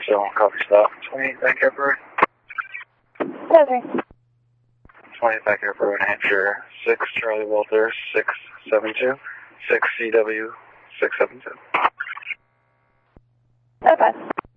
still on coffee stop. 28 Backyard Road. Okay. 20 Backyard Road, Hampshire. 6 Charlie Walter 672. 6 CW 672. Okay.